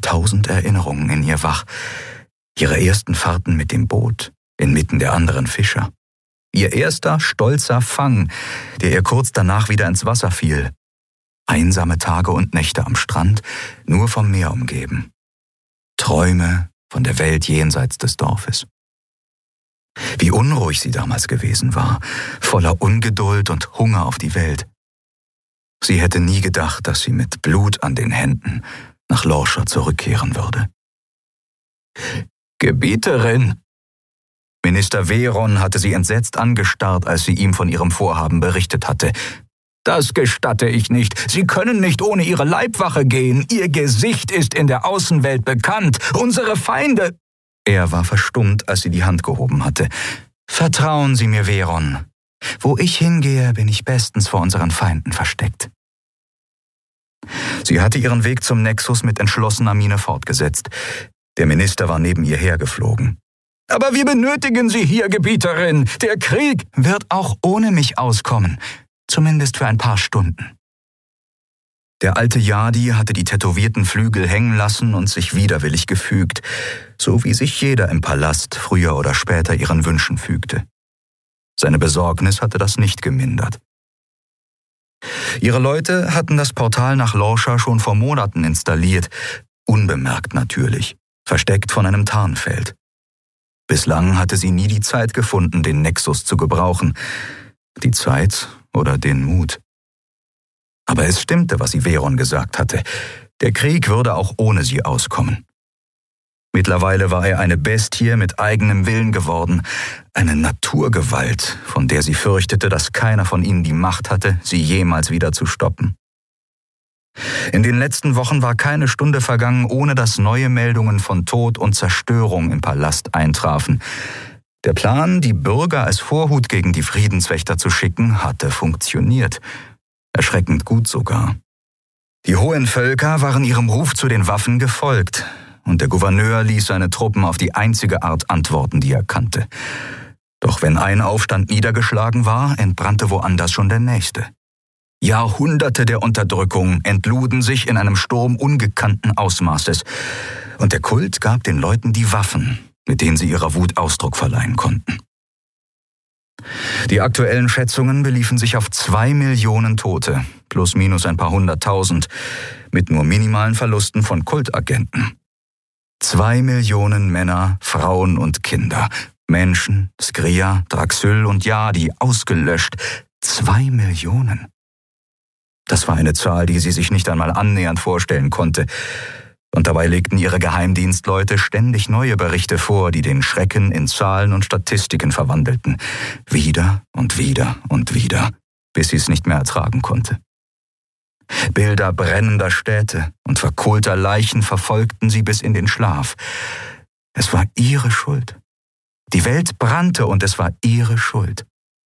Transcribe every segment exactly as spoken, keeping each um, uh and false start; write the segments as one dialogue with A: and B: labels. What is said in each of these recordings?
A: tausend Erinnerungen in ihr wach. Ihre ersten Fahrten mit dem Boot, inmitten der anderen Fischer. Ihr erster, stolzer Fang, der ihr kurz danach wieder ins Wasser fiel. Einsame Tage und Nächte am Strand, nur vom Meer umgeben. Träume von der Welt jenseits des Dorfes. Wie unruhig sie damals gewesen war, voller Ungeduld und Hunger auf die Welt. Sie hätte nie gedacht, dass sie mit Blut an den Händen nach Lorscha zurückkehren würde. »Gebieterin!« Minister Veron hatte sie entsetzt angestarrt, als sie ihm von ihrem Vorhaben berichtet hatte. »Das gestatte ich nicht. Sie können nicht ohne Ihre Leibwache gehen. Ihr Gesicht ist in der Außenwelt bekannt. Unsere Feinde...« Er war verstummt, als sie die Hand gehoben hatte. »Vertrauen Sie mir, Veron. Wo ich hingehe, bin ich bestens vor unseren Feinden versteckt.« Sie hatte ihren Weg zum Nexus mit entschlossener Miene fortgesetzt. Der Minister war neben ihr hergeflogen. »Aber wir benötigen Sie hier, Gebieterin. Der Krieg wird auch ohne mich auskommen. Zumindest für ein paar Stunden.« Der alte Yadi hatte die tätowierten Flügel hängen lassen und sich widerwillig gefügt, so wie sich jeder im Palast früher oder später ihren Wünschen fügte. Seine Besorgnis hatte das nicht gemindert. Ihre Leute hatten das Portal nach Lorscha schon vor Monaten installiert, unbemerkt natürlich, versteckt von einem Tarnfeld. Bislang hatte sie nie die Zeit gefunden, den Nexus zu gebrauchen. Die Zeit oder den Mut. Aber es stimmte, was sie Veron gesagt hatte. Der Krieg würde auch ohne sie auskommen. Mittlerweile war er eine Bestie mit eigenem Willen geworden, eine Naturgewalt, von der sie fürchtete, dass keiner von ihnen die Macht hatte, sie jemals wieder zu stoppen. In den letzten Wochen war keine Stunde vergangen, ohne dass neue Meldungen von Tod und Zerstörung im Palast eintrafen. Der Plan, die Bürger als Vorhut gegen die Friedenswächter zu schicken, hatte funktioniert. Erschreckend gut sogar. Die hohen Völker waren ihrem Ruf zu den Waffen gefolgt, und der Gouverneur ließ seine Truppen auf die einzige Art antworten, die er kannte. Doch wenn ein Aufstand niedergeschlagen war, entbrannte woanders schon der nächste. Jahrhunderte der Unterdrückung entluden sich in einem Sturm ungekannten Ausmaßes, und der Kult gab den Leuten die Waffen, mit denen sie ihrer Wut Ausdruck verleihen konnten. Die aktuellen Schätzungen beliefen sich auf zwei Millionen Tote, plus minus ein paar hunderttausend, mit nur minimalen Verlusten von Kultagenten. Zwei Millionen Männer, Frauen und Kinder, Menschen, Skria, Draxyl und Yadi ausgelöscht. Zwei Millionen. Das war eine Zahl, die sie sich nicht einmal annähernd vorstellen konnte. Und dabei legten ihre Geheimdienstleute ständig neue Berichte vor, die den Schrecken in Zahlen und Statistiken verwandelten. Wieder und wieder und wieder, bis sie es nicht mehr ertragen konnte. Bilder brennender Städte und verkohlter Leichen verfolgten sie bis in den Schlaf. Es war ihre Schuld. Die Welt brannte und es war ihre Schuld.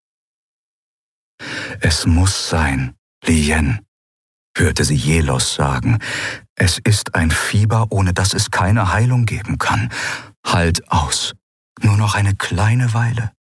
A: »Es muss sein, Lien«, hörte sie Jelos sagen. »Es ist ein Fieber, ohne das es keine Heilung geben kann. Halt aus. Nur noch eine kleine Weile.«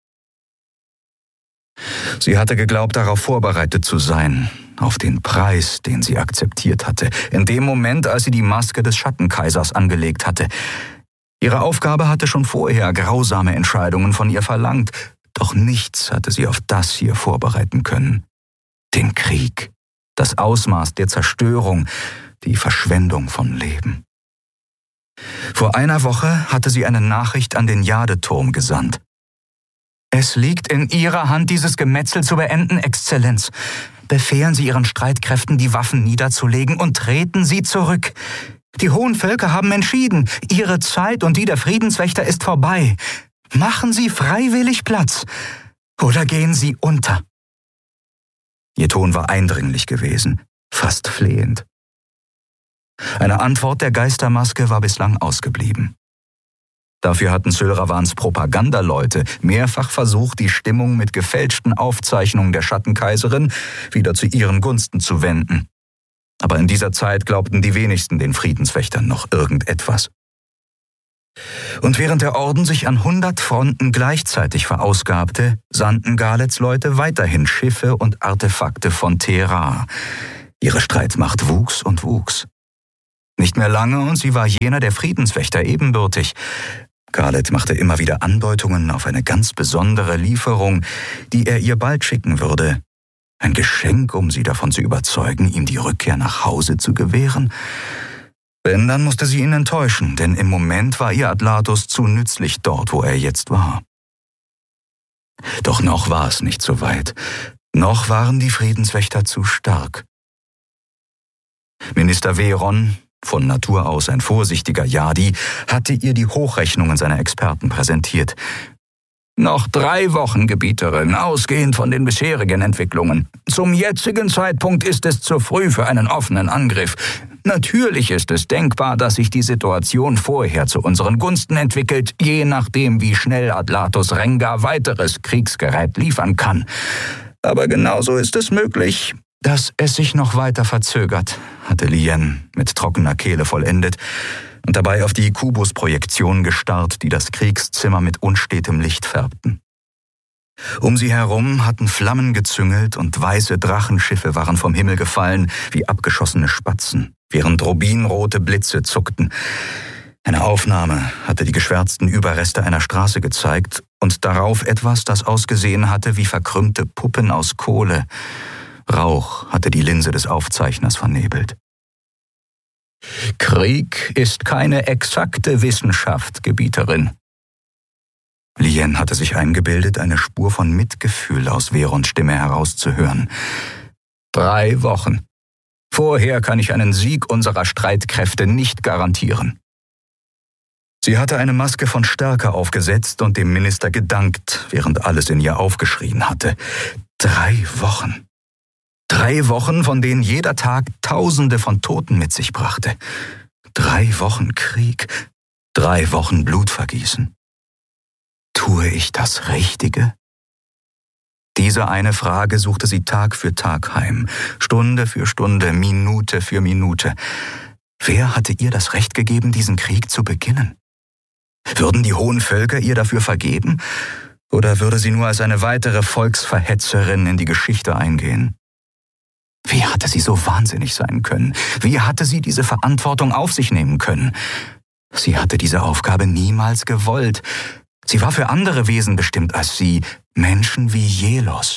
A: Sie hatte geglaubt, darauf vorbereitet zu sein, auf den Preis, den sie akzeptiert hatte, in dem Moment, als sie die Maske des Schattenkaisers angelegt hatte. Ihre Aufgabe hatte schon vorher grausame Entscheidungen von ihr verlangt, doch nichts hatte sie auf das hier vorbereiten können. Den Krieg, das Ausmaß der Zerstörung, die Verschwendung von Leben. Vor einer Woche hatte sie eine Nachricht an den Jadeturm gesandt. »Es liegt in Ihrer Hand, dieses Gemetzel zu beenden, Exzellenz. Befehlen Sie Ihren Streitkräften, die Waffen niederzulegen und treten Sie zurück. Die hohen Völker haben entschieden, Ihre Zeit und die der Friedenswächter ist vorbei. Machen Sie freiwillig Platz oder gehen Sie unter.« Ihr Ton war eindringlich gewesen, fast flehend. Eine Antwort der Geistermaske war bislang ausgeblieben. Dafür hatten Sylravans Propagandaleute mehrfach versucht, die Stimmung mit gefälschten Aufzeichnungen der Schattenkaiserin wieder zu ihren Gunsten zu wenden. Aber in dieser Zeit glaubten die wenigsten den Friedenswächtern noch irgendetwas. Und während der Orden sich an hundert Fronten gleichzeitig verausgabte, sandten Galets Leute weiterhin Schiffe und Artefakte von Terra. Ihre Streitmacht wuchs und wuchs. Nicht mehr lange und sie war jener der Friedenswächter ebenbürtig. Khaled machte immer wieder Andeutungen auf eine ganz besondere Lieferung, die er ihr bald schicken würde. Ein Geschenk, um sie davon zu überzeugen, ihm die Rückkehr nach Hause zu gewähren? Wenn, dann musste sie ihn enttäuschen, denn im Moment war ihr Atlatus zu nützlich dort, wo er jetzt war. Doch noch war es nicht so weit. Noch waren die Friedenswächter zu stark. Minister Veron, von Natur aus ein vorsichtiger Yadi, hatte ihr die Hochrechnungen seiner Experten präsentiert. Noch drei Wochen, Gebieterin, ausgehend von den bisherigen Entwicklungen. Zum jetzigen Zeitpunkt ist es zu früh für einen offenen Angriff. Natürlich ist es denkbar, dass sich die Situation vorher zu unseren Gunsten entwickelt, je nachdem, wie schnell Atlatus Rengar weiteres Kriegsgerät liefern kann. Aber genauso ist es möglich, dass es sich noch weiter verzögert, hatte Lien mit trockener Kehle vollendet und dabei auf die Kubusprojektionen gestarrt, die das Kriegszimmer mit unstetem Licht färbten. Um sie herum hatten Flammen gezüngelt und weiße Drachenschiffe waren vom Himmel gefallen wie abgeschossene Spatzen, während rubinrote Blitze zuckten. Eine Aufnahme hatte die geschwärzten Überreste einer Straße gezeigt und darauf etwas, das ausgesehen hatte wie verkrümmte Puppen aus Kohle. Rauch hatte die Linse des Aufzeichners vernebelt. Krieg ist keine exakte Wissenschaft, Gebieterin. Lien hatte sich eingebildet, eine Spur von Mitgefühl aus Verons Stimme herauszuhören. Drei Wochen. Vorher kann ich einen Sieg unserer Streitkräfte nicht garantieren. Sie hatte eine Maske von Stärke aufgesetzt und dem Minister gedankt, während alles in ihr aufgeschrien hatte. Drei Wochen. Drei Wochen, von denen jeder Tag Tausende von Toten mit sich brachte. Drei Wochen Krieg. Drei Wochen Blutvergießen. Tue ich das Richtige? Diese eine Frage suchte sie Tag für Tag heim, Stunde für Stunde, Minute für Minute. Wer hatte ihr das Recht gegeben, diesen Krieg zu beginnen? Würden die hohen Völker ihr dafür vergeben? Oder würde sie nur als eine weitere Volksverhetzerin in die Geschichte eingehen? Wie hatte sie so wahnsinnig sein können? Wie hatte sie diese Verantwortung auf sich nehmen können? Sie hatte diese Aufgabe niemals gewollt. Sie war für andere Wesen bestimmt als sie, Menschen wie Jelos.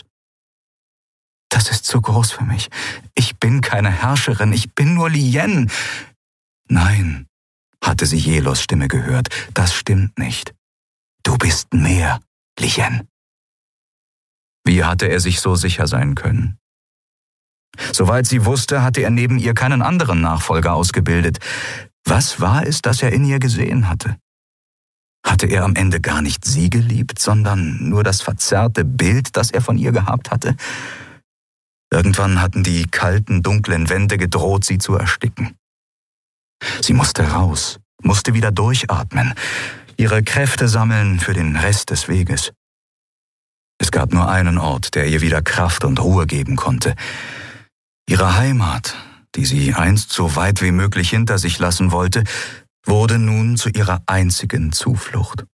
A: Das ist zu groß für mich. Ich bin keine Herrscherin, ich bin nur Lien. Nein, hatte sie Jelos Stimme gehört, das stimmt nicht. Du bist mehr, Lien. Wie hatte er sich so sicher sein können? Soweit sie wusste, hatte er neben ihr keinen anderen Nachfolger ausgebildet. Was war es, das er in ihr gesehen hatte? Hatte er am Ende gar nicht sie geliebt, sondern nur das verzerrte Bild, das er von ihr gehabt hatte? Irgendwann hatten die kalten, dunklen Wände gedroht, sie zu ersticken. Sie musste raus, musste wieder durchatmen, ihre Kräfte sammeln für den Rest des Weges. Es gab nur einen Ort, der ihr wieder Kraft und Ruhe geben konnte. Ihre Heimat, die sie einst so weit wie möglich hinter sich lassen wollte, wurde nun zu ihrer einzigen Zuflucht.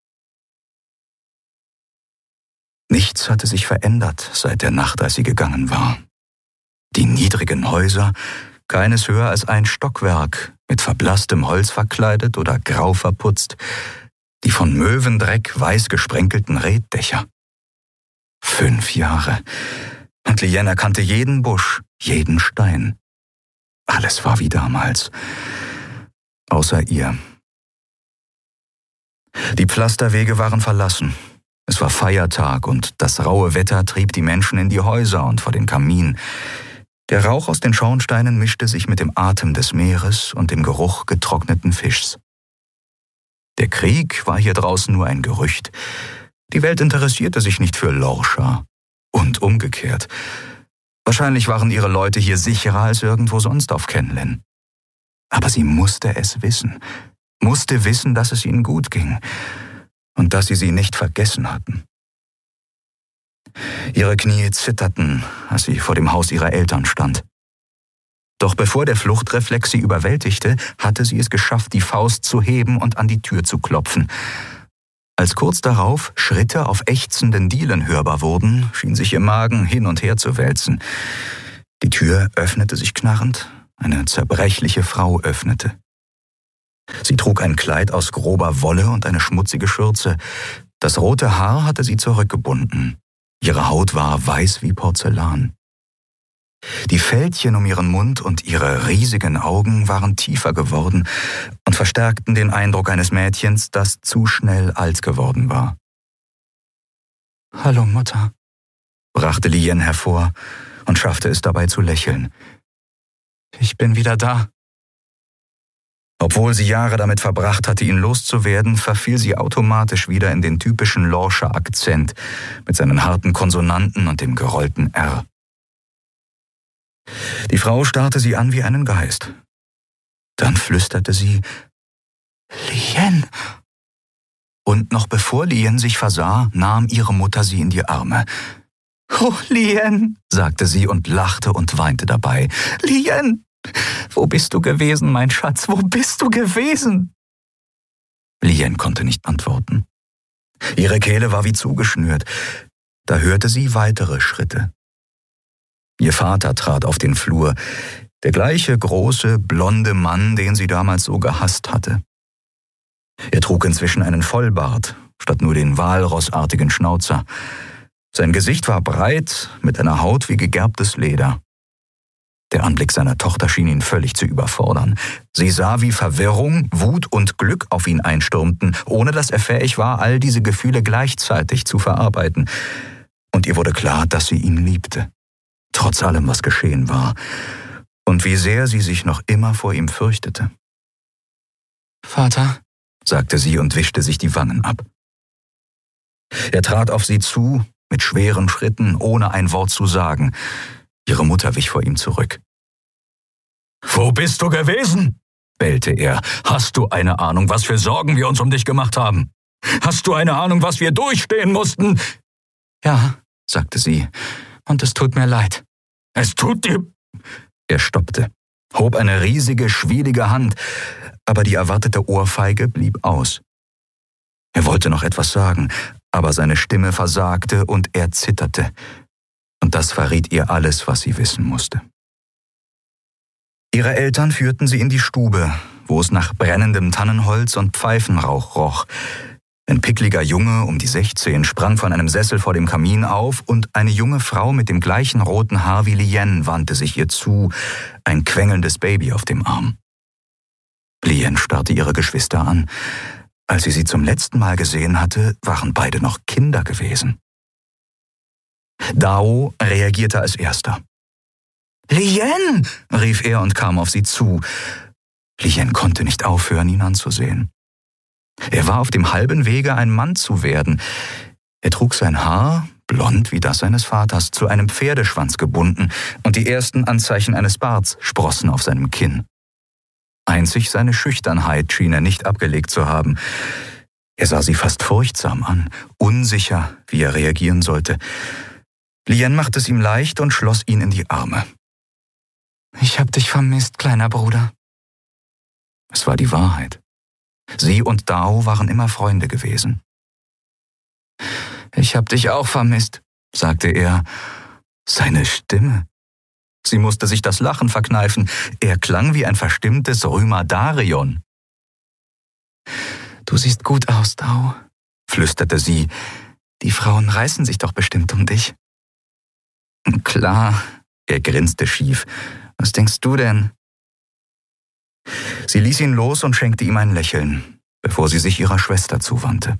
A: Nichts hatte sich verändert seit der Nacht, als sie gegangen war. Die niedrigen Häuser, keines höher als ein Stockwerk, mit verblasstem Holz verkleidet oder grau verputzt, die von Möwendreck weiß gesprenkelten Reetdächer. Fünf Jahre. Und Lien erkannte jeden Busch, jeden Stein. Alles war wie damals. Außer ihr. Die Pflasterwege waren verlassen. Es war Feiertag und das raue Wetter trieb die Menschen in die Häuser und vor den Kamin. Der Rauch aus den Schornsteinen mischte sich mit dem Atem des Meeres und dem Geruch getrockneten Fischs. Der Krieg war hier draußen nur ein Gerücht. Die Welt interessierte sich nicht für Lorcha. Und umgekehrt. Wahrscheinlich waren ihre Leute hier sicherer als irgendwo sonst auf Kenlen. Aber sie musste es wissen. Musste wissen, dass es ihnen gut ging. Und dass sie sie nicht vergessen hatten. Ihre Knie zitterten, als sie vor dem Haus ihrer Eltern stand. Doch bevor der Fluchtreflex sie überwältigte, hatte sie es geschafft, die Faust zu heben und an die Tür zu klopfen. Als kurz darauf Schritte auf ächzenden Dielen hörbar wurden, schien sich ihr Magen hin und her zu wälzen. Die Tür öffnete sich knarrend eine zerbrechliche Frau öffnete. Sie trug ein Kleid aus grober Wolle und eine schmutzige Schürze. Das rote Haar hatte sie zurückgebunden. Ihre Haut war weiß wie Porzellan. Die Fältchen um ihren Mund und ihre riesigen Augen waren tiefer geworden und verstärkten den Eindruck eines Mädchens, das zu schnell alt geworden war. »Hallo, Mutter«, brachte Lien hervor und schaffte es dabei zu lächeln. »Ich bin wieder da.« Obwohl sie Jahre damit verbracht hatte, ihn loszuwerden, verfiel sie automatisch wieder in den typischen Lorscher Akzent mit seinen harten Konsonanten und dem gerollten R. Die Frau starrte sie an wie einen Geist. Dann flüsterte sie, »Lien!« Und noch bevor Lien sich versah, nahm ihre Mutter sie in die Arme. »Oh, Lien«, sagte sie und lachte und weinte dabei. »Lien! Wo bist du gewesen, mein Schatz? Wo bist du gewesen?« Lien konnte nicht antworten. Ihre Kehle war wie zugeschnürt. Da hörte sie weitere Schritte. Ihr Vater trat auf den Flur, der gleiche große, blonde Mann, den sie damals so gehasst hatte. Er trug inzwischen einen Vollbart, statt nur den walrossartigen Schnauzer. Sein Gesicht war breit, mit einer Haut wie gegerbtes Leder. Der Anblick seiner Tochter schien ihn völlig zu überfordern. Sie sah, wie Verwirrung, Wut und Glück auf ihn einstürmten, ohne dass er fähig war, all diese Gefühle gleichzeitig zu verarbeiten. Und ihr wurde klar, dass sie ihn liebte, trotz allem, was geschehen war, und wie sehr sie sich noch immer vor ihm fürchtete. »Vater«, sagte sie und wischte sich die Wangen ab. Er trat auf sie zu, mit schweren Schritten, ohne ein Wort zu sagen. Ihre Mutter wich vor ihm zurück. »Wo bist du gewesen?« bellte er. »Hast du eine Ahnung, was für Sorgen wir uns um dich gemacht haben? Hast du eine Ahnung, was wir durchstehen mussten?« »Ja«, sagte sie, »und es tut mir leid.« »Es tut dir...« Er stoppte, hob eine riesige, schwielige Hand, aber die erwartete Ohrfeige blieb aus. Er wollte noch etwas sagen, aber seine Stimme versagte und er zitterte. Und das verriet ihr alles, was sie wissen musste. Ihre Eltern führten sie in die Stube, wo es nach brennendem Tannenholz und Pfeifenrauch roch. Ein pickliger Junge um die sechzehn sprang von einem Sessel vor dem Kamin auf und eine junge Frau mit dem gleichen roten Haar wie Lien wandte sich ihr zu, ein quengelndes Baby auf dem Arm. Lien starrte ihre Geschwister an. Als sie sie zum letzten Mal gesehen hatte, waren beide noch Kinder gewesen. Dao reagierte als erster. »Lien!« rief er und kam auf sie zu. Lien konnte nicht aufhören, ihn anzusehen. Er war auf dem halben Wege, ein Mann zu werden. Er trug sein Haar, blond wie das seines Vaters, zu einem Pferdeschwanz gebunden, und die ersten Anzeichen eines Barts sprossen auf seinem Kinn. Einzig seine Schüchternheit schien er nicht abgelegt zu haben. Er sah sie fast furchtsam an, unsicher, wie er reagieren sollte. Lien machte es ihm leicht und schloss ihn in die Arme. »Ich hab dich vermisst, kleiner Bruder.« Es war die Wahrheit. Sie und Dao waren immer Freunde gewesen. »Ich hab dich auch vermisst«, sagte er. Seine Stimme. Sie musste sich das Lachen verkneifen. Er klang wie ein verstimmtes Rhymadarion. »Du siehst gut aus, Dao«, flüsterte sie. »Die Frauen reißen sich doch bestimmt um dich.« »Klar«, er grinste schief. »Was denkst du denn?« Sie ließ ihn los und schenkte ihm ein Lächeln, bevor sie sich ihrer Schwester zuwandte.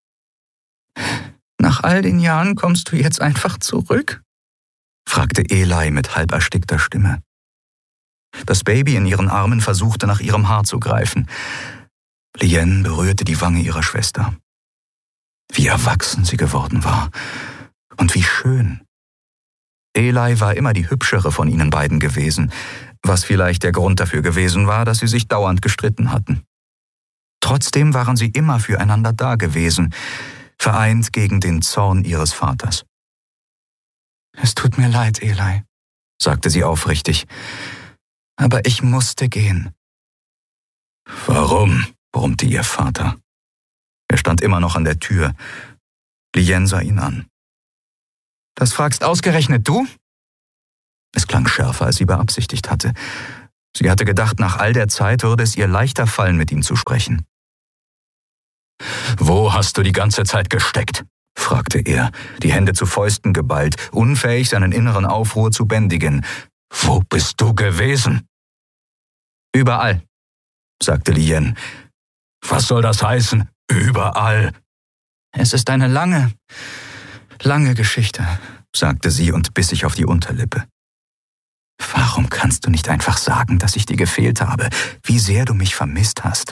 A: »Nach all den Jahren kommst du jetzt einfach zurück?« fragte Eli mit halb erstickter Stimme. Das Baby in ihren Armen versuchte, nach ihrem Haar zu greifen. Lien berührte die Wange ihrer Schwester. Wie erwachsen sie geworden war und wie schön. Eli war immer die hübschere von ihnen beiden gewesen, was vielleicht der Grund dafür gewesen war, dass sie sich dauernd gestritten hatten. Trotzdem waren sie immer füreinander da gewesen, vereint gegen den Zorn ihres Vaters. »Es tut mir leid, Eli«, sagte sie aufrichtig, »aber ich musste gehen.« »Warum?«, brummte ihr Vater. Er stand immer noch an der Tür. Lien sah ihn an. »Das fragst ausgerechnet du?« Es klang schärfer, als sie beabsichtigt hatte. Sie hatte gedacht, nach all der Zeit würde es ihr leichter fallen, mit ihm zu sprechen. »Wo hast du die ganze Zeit gesteckt?« fragte er, die Hände zu Fäusten geballt, unfähig, seinen inneren Aufruhr zu bändigen. »Wo bist du gewesen?« »Überall«, sagte Lien. »Was soll das heißen, überall?« »Es ist eine lange, lange Geschichte«, sagte sie und biss sich auf die Unterlippe. »Warum kannst du nicht einfach sagen, dass ich dir gefehlt habe, wie sehr du mich vermisst hast?«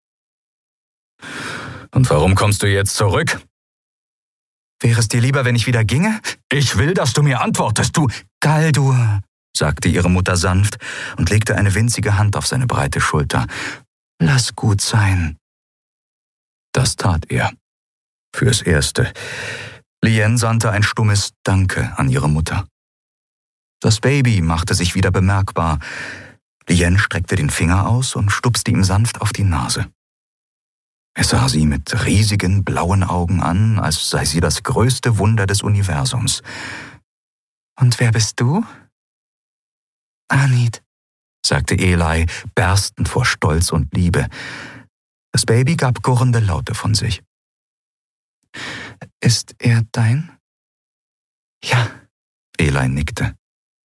A: »Und warum kommst du jetzt zurück?« »Wäre es dir lieber, wenn ich wieder ginge?« »Ich will, dass du mir antwortest, du...« »Galdur«, sagte ihre Mutter sanft und legte eine winzige Hand auf seine breite Schulter. »Lass gut sein.« Das tat er. Fürs Erste. Lien sandte ein stummes Danke an ihre Mutter. Das Baby machte sich wieder bemerkbar. Lien streckte den Finger aus und stupste ihm sanft auf die Nase. Er sah sie mit riesigen blauen Augen an, als sei sie das größte Wunder des Universums. »Und wer bist du?« »Anit«, sagte Eli, berstend vor Stolz und Liebe. Das Baby gab gurrende Laute von sich. »Ist er dein?« »Ja«, Eli nickte.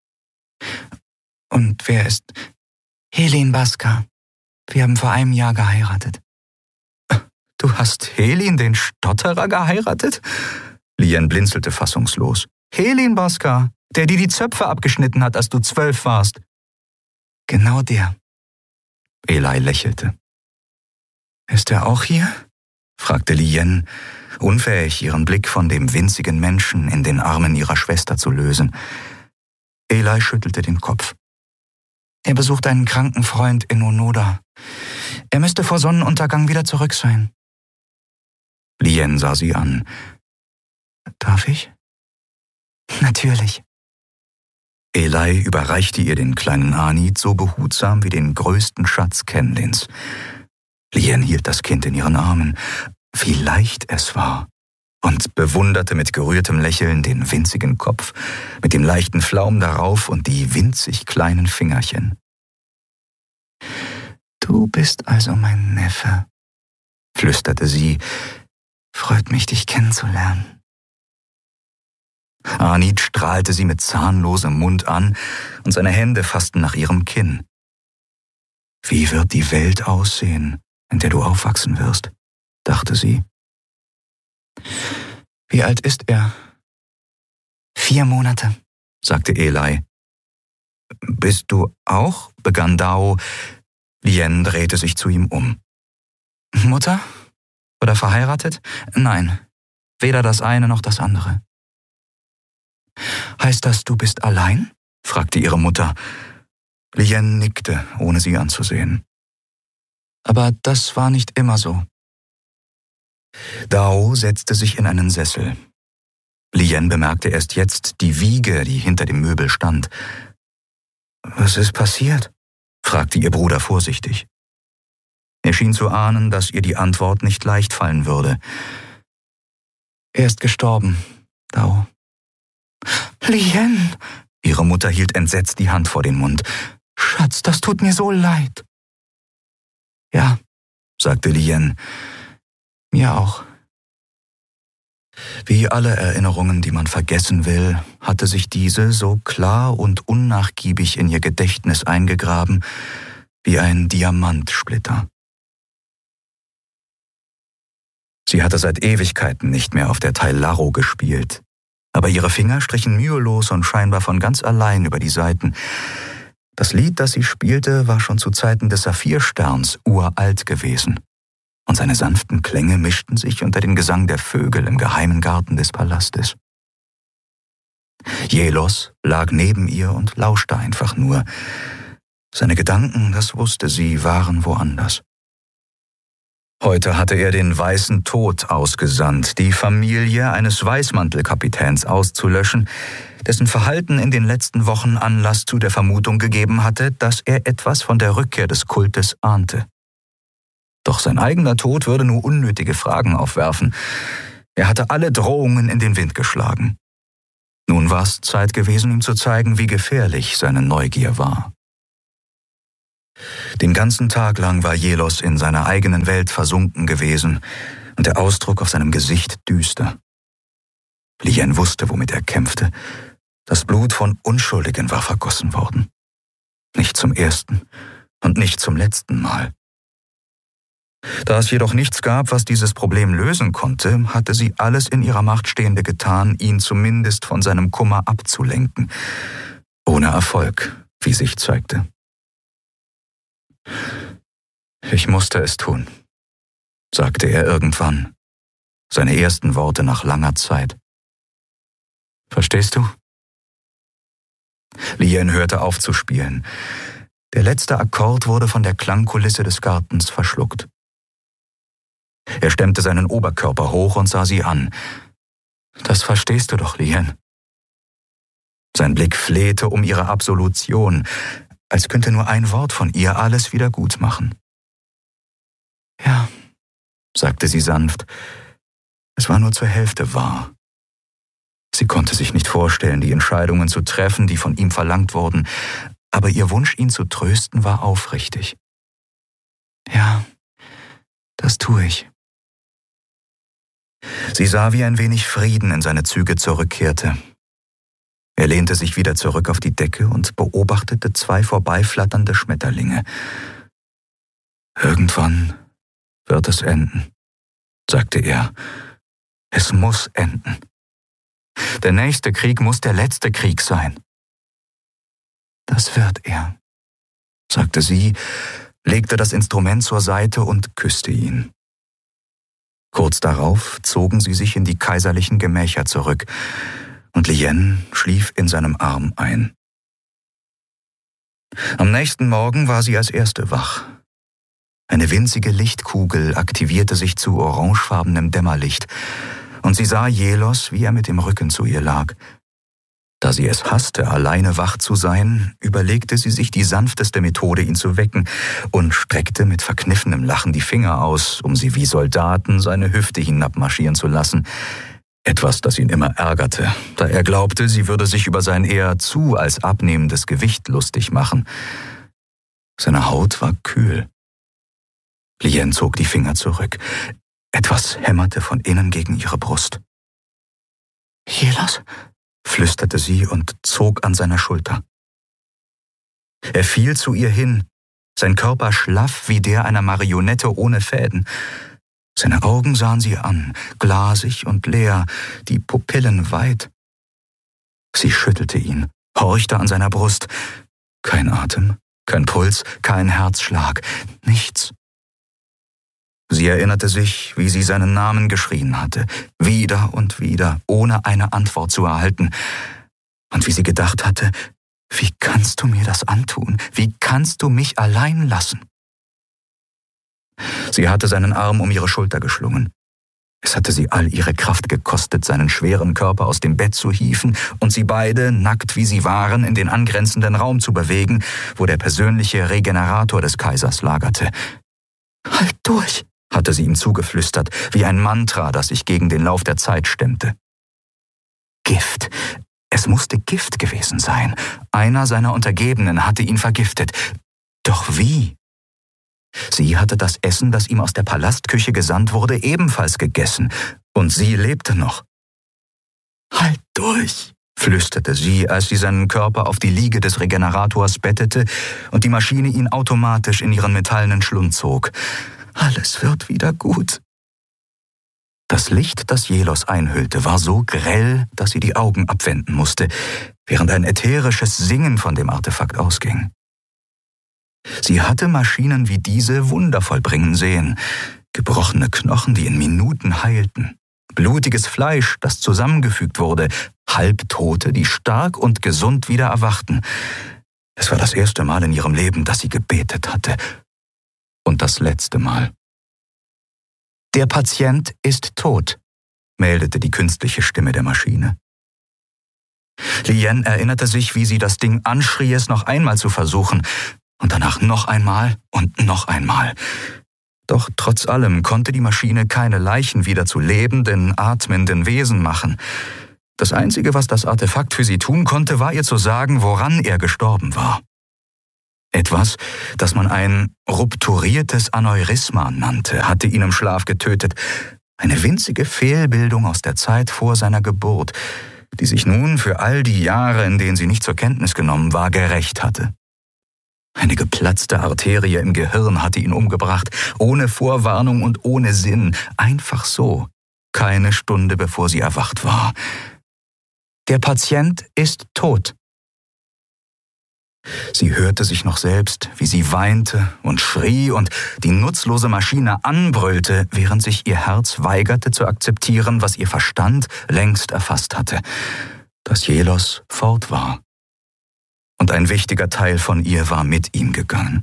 A: »Und wer ist...« »Helin Baska. Wir haben vor einem Jahr geheiratet.« »Du hast Helin, den Stotterer, geheiratet?« Lien blinzelte fassungslos. »Helin Baska, der dir die Zöpfe abgeschnitten hat, als du zwölf warst.« »Genau der.« Eli lächelte. »Ist er auch hier?« fragte Lien, unfähig, ihren Blick von dem winzigen Menschen in den Armen ihrer Schwester zu lösen. Eli schüttelte den Kopf. »Er besucht einen kranken Freund in Onoda. Er müsste vor Sonnenuntergang wieder zurück sein.« Lien sah sie an. »Darf ich?« »Natürlich.« Eli überreichte ihr den kleinen Anit so behutsam wie den größten Schatz Kenlins. Lien hielt das Kind in ihren Armen. Wie leicht es war. Und bewunderte mit gerührtem Lächeln den winzigen Kopf, mit dem leichten Flaum darauf und die winzig kleinen Fingerchen. »Du bist also mein Neffe«, flüsterte sie. »Freut mich, dich kennenzulernen.« Anit strahlte sie mit zahnlosem Mund an und seine Hände fassten nach ihrem Kinn. »Wie wird die Welt aussehen, in der du aufwachsen wirst?«, dachte sie. »Wie alt ist er?« »Vier Monate«, sagte Eli. »Bist du auch?«, begann Dao. Lien drehte sich zu ihm um. »Mutter? Oder verheiratet? Nein, weder das eine noch das andere.« »Heißt das, du bist allein?«, fragte ihre Mutter. Lien nickte, ohne sie anzusehen. »Aber das war nicht immer so.« Dao setzte sich in einen Sessel. Lien bemerkte erst jetzt die Wiege, die hinter dem Möbel stand. »Was ist passiert?«, fragte ihr Bruder vorsichtig. Er schien zu ahnen, dass ihr die Antwort nicht leicht fallen würde. »Er ist gestorben, Dao.« »Lien!« Ihre Mutter hielt entsetzt die Hand vor den Mund. »Schatz, das tut mir so leid.« »Ja«, sagte Lien, »mir auch.« Wie alle Erinnerungen, die man vergessen will, hatte sich diese so klar und unnachgiebig in ihr Gedächtnis eingegraben wie ein Diamantsplitter. Sie hatte seit Ewigkeiten nicht mehr auf der Tailaro gespielt, aber ihre Finger strichen mühelos und scheinbar von ganz allein über die Saiten. Das Lied, das sie spielte, war schon zu Zeiten des Saphirsterns uralt gewesen, und seine sanften Klänge mischten sich unter den Gesang der Vögel im geheimen Garten des Palastes. Jelos lag neben ihr und lauschte einfach nur. Seine Gedanken, das wusste sie, waren woanders. Heute hatte er den Weißen Tod ausgesandt, die Familie eines Weißmantelkapitäns auszulöschen, dessen Verhalten in den letzten Wochen Anlass zu der Vermutung gegeben hatte, dass er etwas von der Rückkehr des Kultes ahnte. Doch sein eigener Tod würde nur unnötige Fragen aufwerfen. Er hatte alle Drohungen in den Wind geschlagen. Nun war es Zeit gewesen, ihm zu zeigen, wie gefährlich seine Neugier war. Den ganzen Tag lang war Jelos in seiner eigenen Welt versunken gewesen und der Ausdruck auf seinem Gesicht düster. Lien wusste, womit er kämpfte. Das Blut von Unschuldigen war vergossen worden. Nicht zum ersten und nicht zum letzten Mal. Da es jedoch nichts gab, was dieses Problem lösen konnte, hatte sie alles in ihrer Macht Stehende getan, ihn zumindest von seinem Kummer abzulenken. Ohne Erfolg, wie sich zeigte. »Ich musste es tun«, sagte er irgendwann, seine ersten Worte nach langer Zeit. »Verstehst du?« Lien hörte auf zu spielen. Der letzte Akkord wurde von der Klangkulisse des Gartens verschluckt. Er stemmte seinen Oberkörper hoch und sah sie an. »Das verstehst du doch, Lien.« Sein Blick flehte um ihre Absolution, als könnte nur ein Wort von ihr alles wieder gut machen. »Ja«, sagte sie sanft, »es war nur zur Hälfte wahr.« Sie konnte sich nicht vorstellen, die Entscheidungen zu treffen, die von ihm verlangt wurden, aber ihr Wunsch, ihn zu trösten, war aufrichtig. »Ja, das tue ich.« Sie sah, wie ein wenig Frieden in seine Züge zurückkehrte. Er lehnte sich wieder zurück auf die Decke und beobachtete zwei vorbeiflatternde Schmetterlinge. »Irgendwann wird es enden«, sagte er. »Es muss enden. Der nächste Krieg muss der letzte Krieg sein.« »Das wird er«, sagte sie, legte das Instrument zur Seite und küsste ihn. Kurz darauf zogen sie sich in die kaiserlichen Gemächer zurück, und Lien schlief in seinem Arm ein. Am nächsten Morgen war sie als Erste wach. Eine winzige Lichtkugel aktivierte sich zu orangefarbenem Dämmerlicht, und sie sah Jelos, wie er mit dem Rücken zu ihr lag. Da sie es hasste, alleine wach zu sein, überlegte sie sich die sanfteste Methode, ihn zu wecken, und streckte mit verkniffenem Lachen die Finger aus, um sie wie Soldaten seine Hüfte hinabmarschieren zu lassen. Etwas, das ihn immer ärgerte, da er glaubte, sie würde sich über sein eher zu als abnehmendes Gewicht lustig machen. Seine Haut war kühl. Lien zog die Finger zurück. Etwas hämmerte von innen gegen ihre Brust. »Jelos«, flüsterte sie und zog an seiner Schulter. Er fiel zu ihr hin, sein Körper schlaff wie der einer Marionette ohne Fäden. Seine Augen sahen sie an, glasig und leer, die Pupillen weit. Sie schüttelte ihn, horchte an seiner Brust. Kein Atem, kein Puls, kein Herzschlag, nichts. Sie erinnerte sich, wie sie seinen Namen geschrien hatte, wieder und wieder, ohne eine Antwort zu erhalten. Und wie sie gedacht hatte, wie kannst du mir das antun? Wie kannst du mich allein lassen? Sie hatte seinen Arm um ihre Schulter geschlungen. Es hatte sie all ihre Kraft gekostet, seinen schweren Körper aus dem Bett zu hieven und sie beide, nackt wie sie waren, in den angrenzenden Raum zu bewegen, wo der persönliche Regenerator des Kaisers lagerte. »Halt durch«, hatte sie ihm zugeflüstert, wie ein Mantra, das sich gegen den Lauf der Zeit stemmte. Gift. Es musste Gift gewesen sein. Einer seiner Untergebenen hatte ihn vergiftet. Doch wie? Sie hatte das Essen, das ihm aus der Palastküche gesandt wurde, ebenfalls gegessen, und sie lebte noch. »Halt durch«, flüsterte sie, als sie seinen Körper auf die Liege des Regenerators bettete und die Maschine ihn automatisch in ihren metallenen Schlund zog. »Alles wird wieder gut.« Das Licht, das Jelos einhüllte, war so grell, dass sie die Augen abwenden musste, während ein ätherisches Singen von dem Artefakt ausging. Sie hatte Maschinen wie diese Wunder vollbringen sehen, gebrochene Knochen, die in Minuten heilten, blutiges Fleisch, das zusammengefügt wurde, Halbtote, die stark und gesund wieder erwachten. Es war das erste Mal in ihrem Leben, dass sie gebetet hatte. Und das letzte Mal. »Der Patient ist tot«, meldete die künstliche Stimme der Maschine. Lien erinnerte sich, wie sie das Ding anschrie, es noch einmal zu versuchen, und danach noch einmal und noch einmal. Doch trotz allem konnte die Maschine keine Leichen wieder zu lebenden, atmenden Wesen machen. Das Einzige, was das Artefakt für sie tun konnte, war ihr zu sagen, woran er gestorben war. Etwas, das man ein rupturiertes Aneurysma nannte, hatte ihn im Schlaf getötet. Eine winzige Fehlbildung aus der Zeit vor seiner Geburt, die sich nun für all die Jahre, in denen sie nicht zur Kenntnis genommen war, gerächt hatte. Eine geplatzte Arterie im Gehirn hatte ihn umgebracht, ohne Vorwarnung und ohne Sinn, einfach so, keine Stunde bevor sie erwacht war. Der Patient ist tot. Sie hörte sich noch selbst, wie sie weinte und schrie und die nutzlose Maschine anbrüllte, während sich ihr Herz weigerte zu akzeptieren, was ihr Verstand längst erfasst hatte, dass Jelos fort war. Und ein wichtiger Teil von ihr war mit ihm gegangen.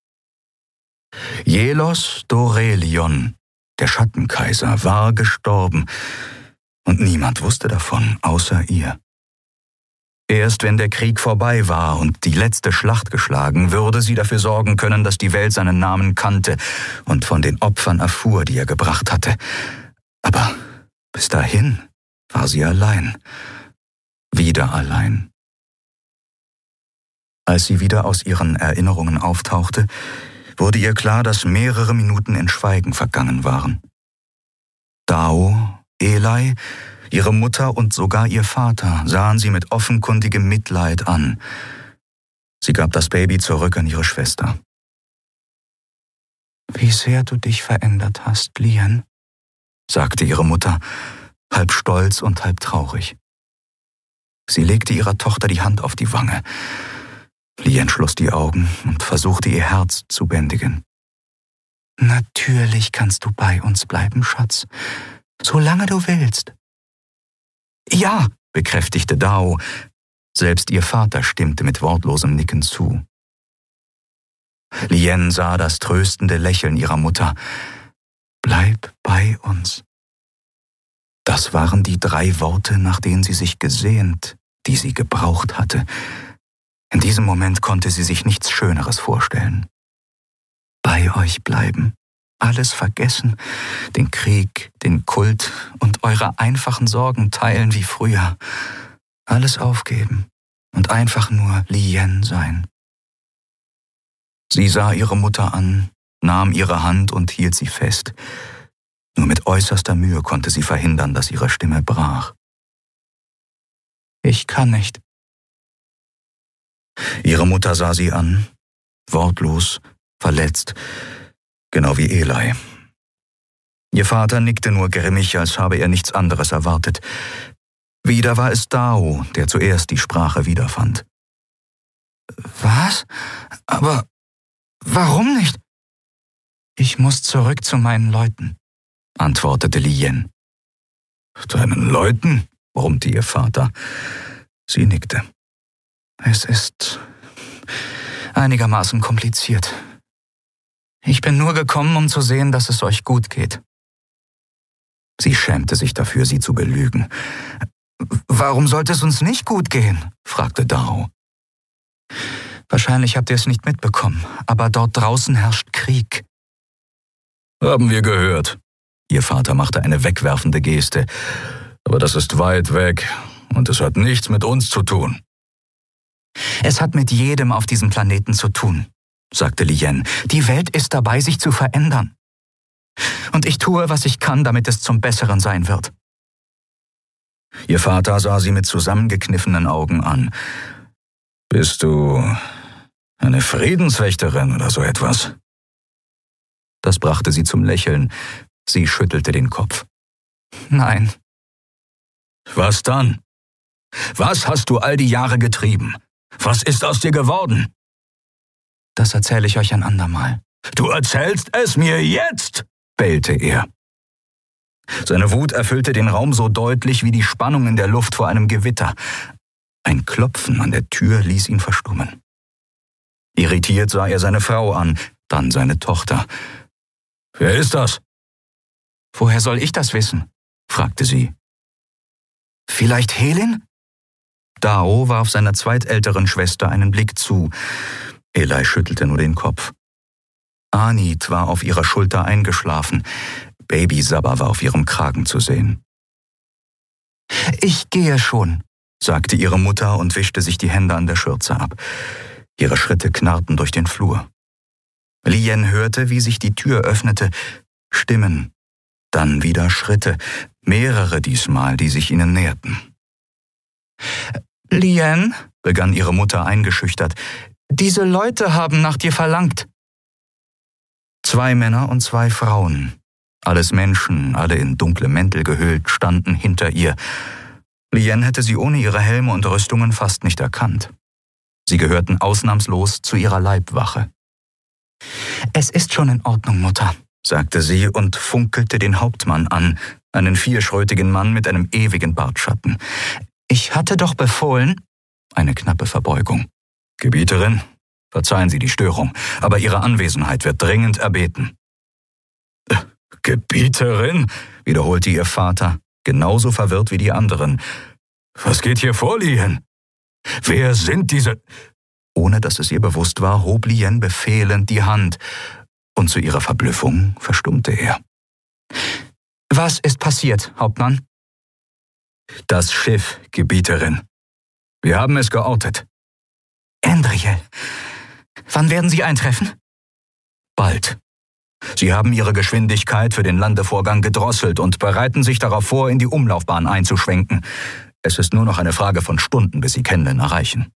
A: Jelos Dorelion, der Schattenkaiser, war gestorben, und niemand wusste davon, außer ihr. Erst wenn der Krieg vorbei war und die letzte Schlacht geschlagen, würde sie dafür sorgen können, dass die Welt seinen Namen kannte und von den Opfern erfuhr, die er gebracht hatte. Aber bis dahin war sie allein. Wieder allein. Als sie wieder aus ihren Erinnerungen auftauchte, wurde ihr klar, dass mehrere Minuten in Schweigen vergangen waren. Dao, Eli, ihre Mutter und sogar ihr Vater sahen sie mit offenkundigem Mitleid an. Sie gab das Baby zurück an ihre Schwester. »Wie sehr du dich verändert hast, Lien«, sagte ihre Mutter, halb stolz und halb traurig. Sie legte ihrer Tochter die Hand auf die Wange. Lien schloss die Augen und versuchte ihr Herz zu bändigen. »Natürlich kannst du bei uns bleiben, Schatz, solange du willst.« »Ja«, bekräftigte Dao. Selbst ihr Vater stimmte mit wortlosem Nicken zu. Lien sah das tröstende Lächeln ihrer Mutter. »Bleib bei uns.« Das waren die drei Worte, nach denen sie sich gesehnt, die sie gebraucht hatte. In diesem Moment konnte sie sich nichts Schöneres vorstellen. Bei euch bleiben, alles vergessen, den Krieg, den Kult und eure einfachen Sorgen teilen wie früher. Alles aufgeben und einfach nur Lien sein. Sie sah ihre Mutter an, nahm ihre Hand und hielt sie fest. Nur mit äußerster Mühe konnte sie verhindern, dass ihre Stimme brach. »Ich kann nicht.« Ihre Mutter sah sie an, wortlos, verletzt, genau wie Eli. Ihr Vater nickte nur grimmig, als habe er nichts anderes erwartet. Wieder war es Dao, der zuerst die Sprache wiederfand. »Was? Aber warum nicht?« »Ich muss zurück zu meinen Leuten«, antwortete Lien. »Deinen Leuten?«, brummte ihr Vater. Sie nickte. »Es ist einigermaßen kompliziert. Ich bin nur gekommen, um zu sehen, dass es euch gut geht.« Sie schämte sich dafür, sie zu belügen. »Warum sollte es uns nicht gut gehen?«, fragte Dao. »Wahrscheinlich habt ihr es nicht mitbekommen, aber dort draußen herrscht Krieg.« »Haben wir gehört.« Ihr Vater machte eine wegwerfende Geste. »Aber das ist weit weg und es hat nichts mit uns zu tun.« »Es hat mit jedem auf diesem Planeten zu tun«, sagte Lien. »Die Welt ist dabei, sich zu verändern. Und ich tue, was ich kann, damit es zum Besseren sein wird.« Ihr Vater sah sie mit zusammengekniffenen Augen an. »Bist du eine Friedenswächterin oder so etwas?« Das brachte sie zum Lächeln. Sie schüttelte den Kopf. »Nein.« »Was dann? Was hast du all die Jahre getrieben? Was ist aus dir geworden?« »Das erzähle ich euch ein andermal.« »Du erzählst es mir jetzt!« bellte er. Seine Wut erfüllte den Raum so deutlich wie die Spannung in der Luft vor einem Gewitter. Ein Klopfen an der Tür ließ ihn verstummen. Irritiert sah er seine Frau an, dann seine Tochter. »Wer ist das?« »Woher soll ich das wissen?« fragte sie. »Vielleicht Helin?« Dao warf seiner zweitälteren Schwester einen Blick zu. Eli schüttelte nur den Kopf. Anit war auf ihrer Schulter eingeschlafen. Baby Sabba war auf ihrem Kragen zu sehen. »Ich gehe schon«, sagte ihre Mutter und wischte sich die Hände an der Schürze ab. Ihre Schritte knarrten durch den Flur. Lien hörte, wie sich die Tür öffnete, Stimmen, dann wieder Schritte, mehrere diesmal, die sich ihnen näherten. »Lien«, begann ihre Mutter eingeschüchtert, »diese Leute haben nach dir verlangt.« Zwei Männer und zwei Frauen, alles Menschen, alle in dunkle Mäntel gehüllt, standen hinter ihr. Lien hätte sie ohne ihre Helme und Rüstungen fast nicht erkannt. Sie gehörten ausnahmslos zu ihrer Leibwache. »Es ist schon in Ordnung, Mutter«, sagte sie und funkelte den Hauptmann an, einen vierschrötigen Mann mit einem ewigen Bartschatten. »Ich hatte doch befohlen...« Eine knappe Verbeugung. »Gebieterin, verzeihen Sie die Störung, aber Ihre Anwesenheit wird dringend erbeten.« äh, »Gebieterin?«, wiederholte ihr Vater, genauso verwirrt wie die anderen. »Was geht hier vor, Lien? Wer sind diese...« Ohne dass es ihr bewusst war, hob Lien befehlend die Hand, und zu ihrer Verblüffung verstummte er. »Was ist passiert, Hauptmann?« »Das Schiff, Gebieterin. Wir haben es geortet.« »Andriel, wann werden Sie eintreffen?« »Bald. Sie haben Ihre Geschwindigkeit für den Landevorgang gedrosselt und bereiten sich darauf vor, in die Umlaufbahn einzuschwenken. Es ist nur noch eine Frage von Stunden, bis Sie Kenlen erreichen.«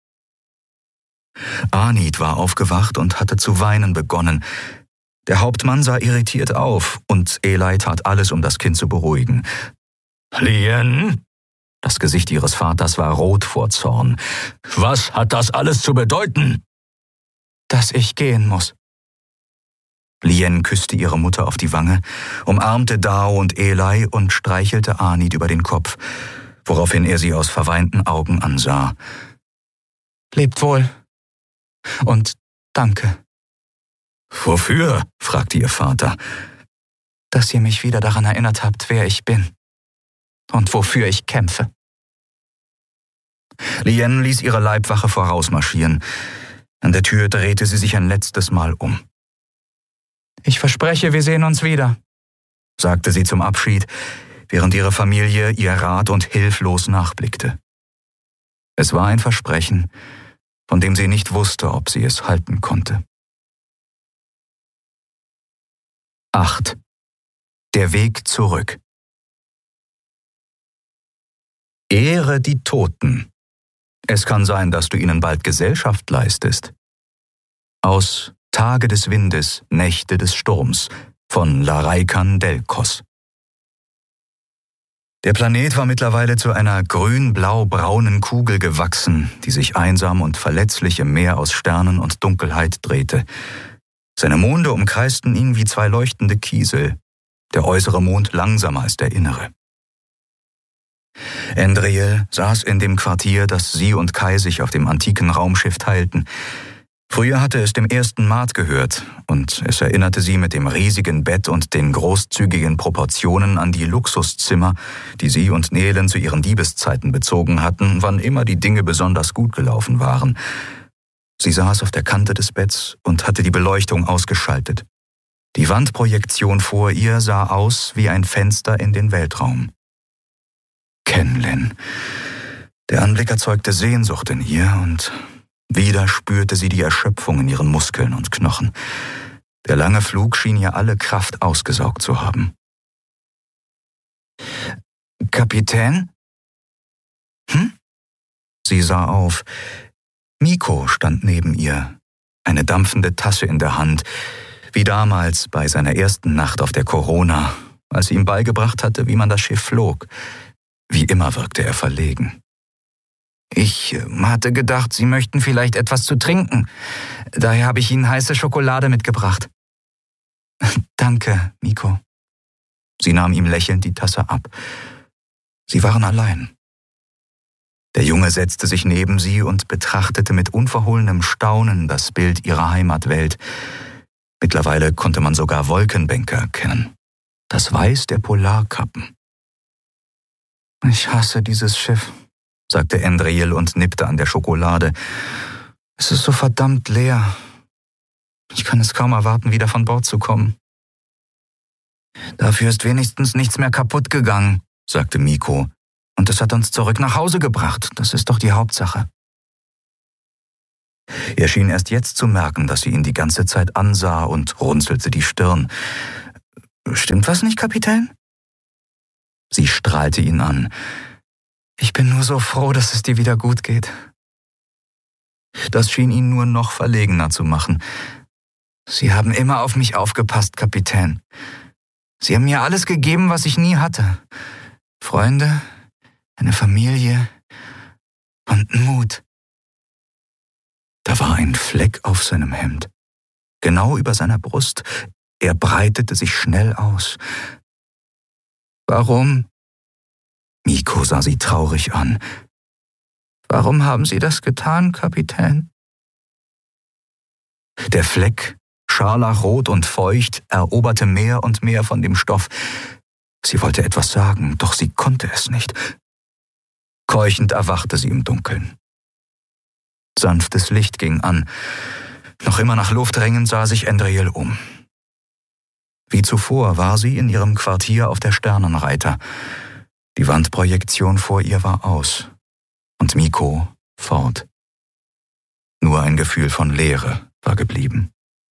A: Anit war aufgewacht und hatte zu weinen begonnen. Der Hauptmann sah irritiert auf, und Eli tat alles, um das Kind zu beruhigen. »Lien?« Das Gesicht ihres Vaters war rot vor Zorn. »Was hat das alles zu bedeuten?« »Dass ich gehen muss.« Lien küsste ihre Mutter auf die Wange, umarmte Dao und Eli und streichelte Anit über den Kopf, woraufhin er sie aus verweinten Augen ansah. »Lebt wohl. Und danke.« »Wofür?« fragte ihr Vater. »Dass ihr mich wieder daran erinnert habt, wer ich bin und wofür ich kämpfe.« Lien ließ ihre Leibwache vorausmarschieren. An der Tür drehte sie sich ein letztes Mal um. »Ich verspreche, wir sehen uns wieder«, sagte sie zum Abschied, während ihre Familie ihr rat und hilflos nachblickte. Es war ein Versprechen, von dem sie nicht wusste, ob sie es halten konnte. acht. Der Weg zurück. Ehre die Toten. Es kann sein, dass du ihnen bald Gesellschaft leistest. Aus Tage des Windes, Nächte des Sturms von Laraikan Delkos. Der Planet war mittlerweile zu einer grün-blau-braunen Kugel gewachsen, die sich einsam und verletzlich im Meer aus Sternen und Dunkelheit drehte. Seine Monde umkreisten ihn wie zwei leuchtende Kiesel, der äußere Mond langsamer als der innere. Andriel saß in dem Quartier, das sie und Kai sich auf dem antiken Raumschiff teilten. Früher hatte es dem ersten Maat gehört, und es erinnerte sie mit dem riesigen Bett und den großzügigen Proportionen an die Luxuszimmer, die sie und Nelen zu ihren Diebeszeiten bezogen hatten, wann immer die Dinge besonders gut gelaufen waren. Sie saß auf der Kante des Betts und hatte die Beleuchtung ausgeschaltet. Die Wandprojektion vor ihr sah aus wie ein Fenster in den Weltraum. Kenlen. Der Anblick erzeugte Sehnsucht in ihr, und wieder spürte sie die Erschöpfung in ihren Muskeln und Knochen. Der lange Flug schien ihr alle Kraft ausgesaugt zu haben. »Kapitän?« »Hm?« Sie sah auf. Miko stand neben ihr, eine dampfende Tasse in der Hand, wie damals bei seiner ersten Nacht auf der Corona, als sie ihm beigebracht hatte, wie man das Schiff flog. Wie immer wirkte er verlegen. »Ich hatte gedacht, Sie möchten vielleicht etwas zu trinken. Daher habe ich Ihnen heiße Schokolade mitgebracht.« »Danke, Miko.« Sie nahm ihm lächelnd die Tasse ab. Sie waren allein. Der Junge setzte sich neben sie und betrachtete mit unverhohlenem Staunen das Bild ihrer Heimatwelt. Mittlerweile konnte man sogar Wolkenbänke erkennen. Das Weiß der Polarkappen. »Ich hasse dieses Schiff«, sagte Andriel und nippte an der Schokolade. »Es ist so verdammt leer. Ich kann es kaum erwarten, wieder von Bord zu kommen.« »Dafür ist wenigstens nichts mehr kaputt gegangen«, sagte Miko. »Und es hat uns zurück nach Hause gebracht. Das ist doch die Hauptsache.« Er schien erst jetzt zu merken, dass sie ihn die ganze Zeit ansah und runzelte die Stirn. »Stimmt was nicht, Kapitän?« Sie strahlte ihn an. »Ich bin nur so froh, dass es dir wieder gut geht.« Das schien ihn nur noch verlegener zu machen. »Sie haben immer auf mich aufgepasst, Kapitän. Sie haben mir alles gegeben, was ich nie hatte. Freunde, eine Familie und Mut.« Da war ein Fleck auf seinem Hemd, genau über seiner Brust. Er breitete sich schnell aus. »Warum?« Miko sah sie traurig an. »Warum haben Sie das getan, Kapitän?« Der Fleck, scharlachrot und feucht, eroberte mehr und mehr von dem Stoff. Sie wollte etwas sagen, doch sie konnte es nicht. Keuchend erwachte sie im Dunkeln. Sanftes Licht ging an. Noch immer nach Luft ringend sah sich Andriel um. Wie zuvor war sie in ihrem Quartier auf der Sternenreiter. Die Wandprojektion vor ihr war aus und Miko fort. Nur ein Gefühl von Leere war geblieben.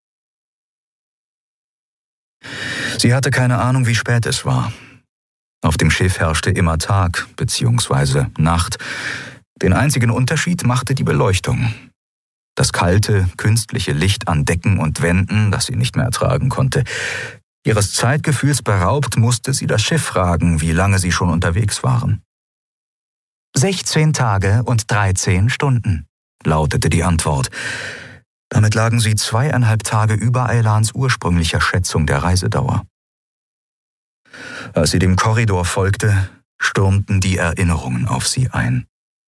A: Sie hatte keine Ahnung, wie spät es war. Auf dem Schiff herrschte immer Tag bzw. Nacht. Den einzigen Unterschied machte die Beleuchtung. Das kalte, künstliche Licht an Decken und Wänden, das sie nicht mehr ertragen konnte. Ihres Zeitgefühls beraubt, musste sie das Schiff fragen, wie lange sie schon unterwegs waren. »Sechzehn Tage und dreizehn Stunden«, lautete die Antwort. Damit lagen sie zweieinhalb Tage über Aylans ursprünglicher Schätzung der Reisedauer. Als sie dem Korridor folgte, stürmten die Erinnerungen auf sie ein.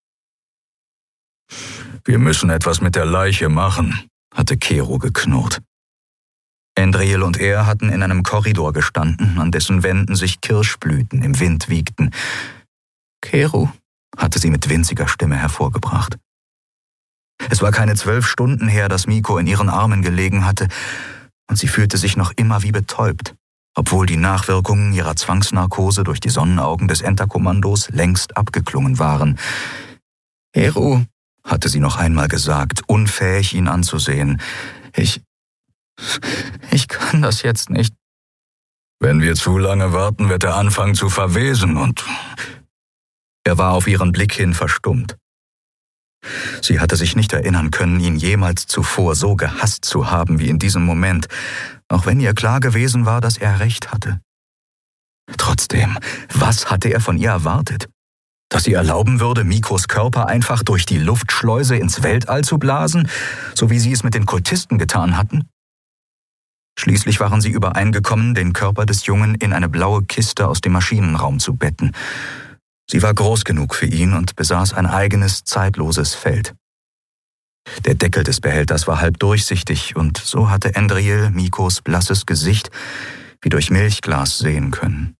A: »Wir müssen etwas mit der Leiche machen«, hatte Kero geknurrt. Andriel und er hatten in einem Korridor gestanden, an dessen Wänden sich Kirschblüten im Wind wiegten. »Kero«, hatte sie mit winziger Stimme hervorgebracht. Es war keine zwölf Stunden her, dass Miko in ihren Armen gelegen hatte, und sie fühlte sich noch immer wie betäubt, obwohl die Nachwirkungen ihrer Zwangsnarkose durch die Sonnenaugen des Enterkommandos längst abgeklungen waren. »Kero«, hatte sie noch einmal gesagt, unfähig, ihn anzusehen. »Ich... ich kann das jetzt nicht.« »Wenn wir zu lange warten, wird er anfangen zu verwesen und...« Er war auf ihren Blick hin verstummt. Sie hatte sich nicht erinnern können, ihn jemals zuvor so gehasst zu haben wie in diesem Moment, auch wenn ihr klar gewesen war, dass er recht hatte. Trotzdem, was hatte er von ihr erwartet? Dass sie erlauben würde, Mikos Körper einfach durch die Luftschleuse ins Weltall zu blasen, so wie sie es mit den Kultisten getan hatten? Schließlich waren sie übereingekommen, den Körper des Jungen in eine blaue Kiste aus dem Maschinenraum zu betten. Sie war groß genug für ihn und besaß ein eigenes, zeitloses Feld. Der Deckel des Behälters war halb durchsichtig und so hatte Andriel Mikos blasses Gesicht wie durch Milchglas sehen können.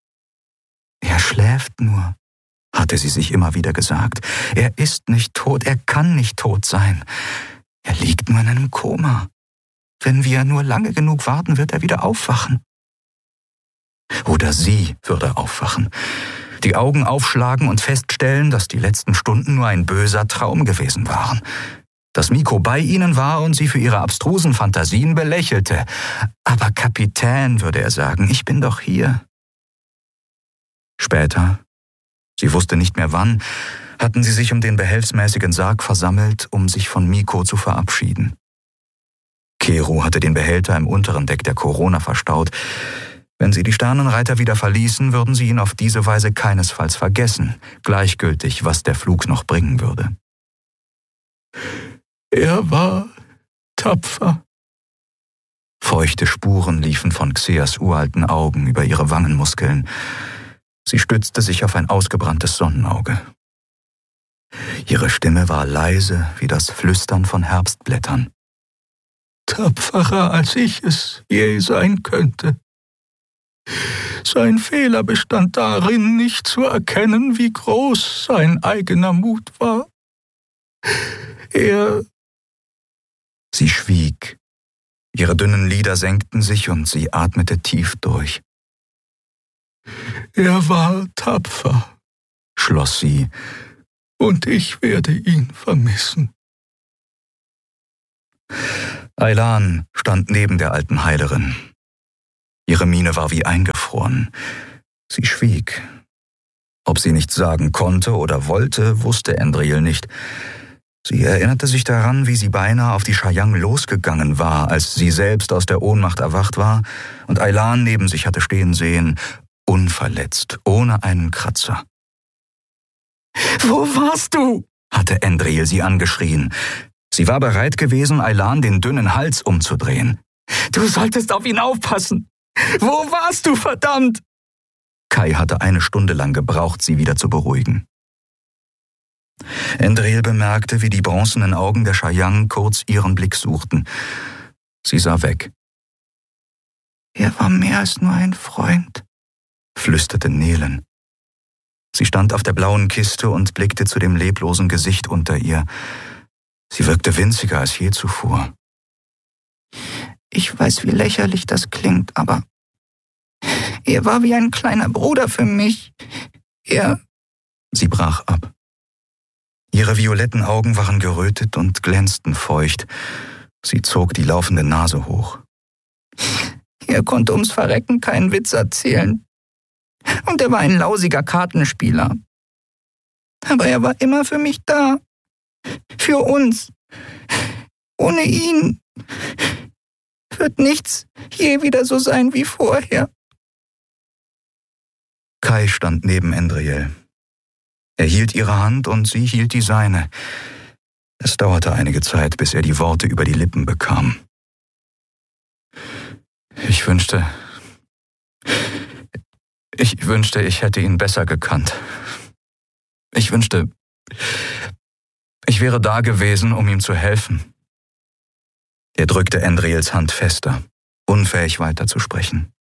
A: »Er schläft nur«, hatte sie sich immer wieder gesagt. »Er ist nicht tot, er kann nicht tot sein. Er liegt nur in einem Koma. Wenn wir nur lange genug warten, wird er wieder aufwachen.« Oder sie würde aufwachen, die Augen aufschlagen und feststellen, dass die letzten Stunden nur ein böser Traum gewesen waren. Dass Miko bei ihnen war und sie für ihre abstrusen Fantasien belächelte. »Aber Kapitän«, würde er sagen, »ich bin doch hier.« Später, sie wusste nicht mehr wann, hatten sie sich um den behelfsmäßigen Sarg versammelt, um sich von Miko zu verabschieden. Kero hatte den Behälter im unteren Deck der Corona verstaut. Wenn sie die Sternenreiter wieder verließen, würden sie ihn auf diese Weise keinesfalls vergessen, gleichgültig, was der Flug noch bringen würde. »Er war tapfer.« Feuchte Spuren liefen von Xeas uralten Augen über ihre Wangenmuskeln. Sie stützte sich auf ein ausgebranntes Sonnenauge. Ihre Stimme war leise wie das Flüstern von Herbstblättern. »Tapferer, als ich es je sein könnte. Sein Fehler bestand darin, nicht zu erkennen, wie groß sein eigener Mut war. Er...« Sie schwieg. Ihre dünnen Lider senkten sich und sie atmete tief durch. »Er war tapfer«, schloss sie, »und ich werde ihn vermissen.« Aylan stand neben der alten Heilerin. Ihre Miene war wie eingefroren. Sie schwieg. Ob sie nichts sagen konnte oder wollte, wusste Endril nicht. Sie erinnerte sich daran, wie sie beinahe auf die Chayang losgegangen war, als sie selbst aus der Ohnmacht erwacht war und Aylan neben sich hatte stehen sehen, unverletzt, ohne einen Kratzer. »Wo warst du?« hatte Endril sie angeschrien. Sie war bereit gewesen, Aylan den dünnen Hals umzudrehen. »Du solltest auf ihn aufpassen! Wo warst du, verdammt?« Kai hatte eine Stunde lang gebraucht, sie wieder zu beruhigen. Endril bemerkte, wie die bronzenen Augen der Chayang kurz ihren Blick suchten. Sie sah weg. »Er war mehr als nur ein Freund«, flüsterte Nelen. Sie stand auf der blauen Kiste und blickte zu dem leblosen Gesicht unter ihr. Sie wirkte winziger als je zuvor. »Ich weiß, wie lächerlich das klingt, aber er war wie ein kleiner Bruder für mich. Er...« Sie brach ab. Ihre violetten Augen waren gerötet und glänzten feucht. Sie zog die laufende Nase hoch. »Er konnte ums Verrecken keinen Witz erzählen. Und er war ein lausiger Kartenspieler. Aber er war immer für mich da. Für uns. Ohne ihn wird nichts je wieder so sein wie vorher.« Kai stand neben Endril. Er hielt ihre Hand und sie hielt die seine. Es dauerte einige Zeit, bis er die Worte über die Lippen bekam. »Ich wünschte, ich wünschte, ich hätte ihn besser gekannt. Ich wünschte, ich wäre da gewesen, um ihm zu helfen.« Er drückte Endrils Hand fester, unfähig weiterzusprechen.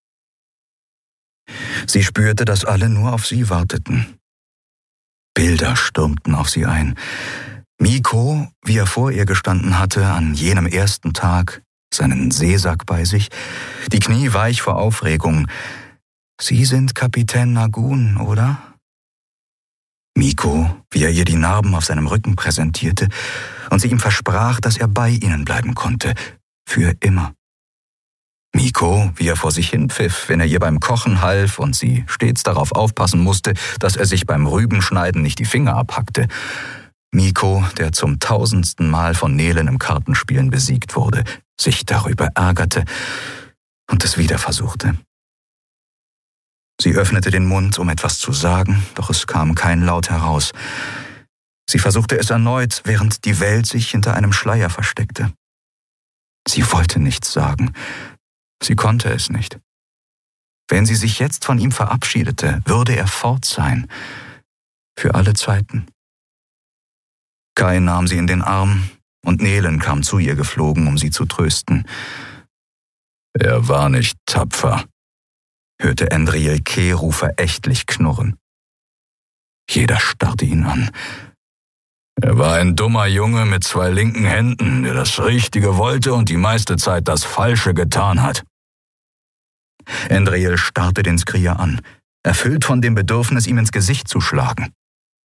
A: Sie spürte, dass alle nur auf sie warteten. Bilder stürmten auf sie ein. Miko, wie er vor ihr gestanden hatte, an jenem ersten Tag, seinen Seesack bei sich, die Knie weich vor Aufregung. »Sie sind Kapitän Nagun, oder?« Miko, wie er ihr die Narben auf seinem Rücken präsentierte und sie ihm versprach, dass er bei ihnen bleiben konnte, für immer. Miko, wie er vor sich hinpfiff, wenn er ihr beim Kochen half und sie stets darauf aufpassen musste, dass er sich beim Rübenschneiden nicht die Finger abhackte. Miko, der zum tausendsten Mal von Nelen im Kartenspielen besiegt wurde, sich darüber ärgerte und es wieder versuchte. Sie öffnete den Mund, um etwas zu sagen, doch es kam kein Laut heraus. Sie versuchte es erneut, während die Welt sich hinter einem Schleier versteckte. Sie wollte nichts sagen. Sie konnte es nicht. Wenn sie sich jetzt von ihm verabschiedete, würde er fort sein. Für alle Zeiten. Kai nahm sie in den Arm und Nelen kam zu ihr geflogen, um sie zu trösten. »Er war nicht tapfer«, hörte Endril Keru verächtlich knurren. Jeder starrte ihn an. »Er war ein dummer Junge mit zwei linken Händen, der das Richtige wollte und die meiste Zeit das Falsche getan hat.« Endril starrte den Skrier an, erfüllt von dem Bedürfnis, ihm ins Gesicht zu schlagen.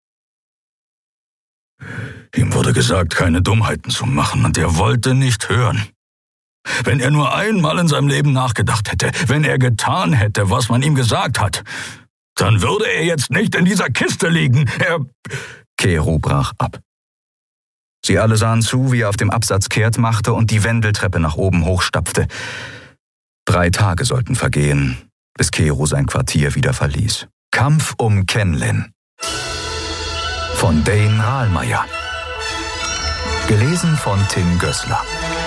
A: Ihm wurde gesagt, keine Dummheiten zu machen, und er wollte nicht hören. Wenn er nur einmal in seinem Leben nachgedacht hätte, wenn er getan hätte, was man ihm gesagt hat, dann würde er jetzt nicht in dieser Kiste liegen. Er... Keru brach ab. Sie alle sahen zu, wie er auf dem Absatz kehrt machte und die Wendeltreppe nach oben hochstapfte. Drei Tage sollten vergehen, bis Keru sein Quartier wieder verließ. Kampf um Kenlin von Dane Rahlmeier. Gelesen von Tim Gößler.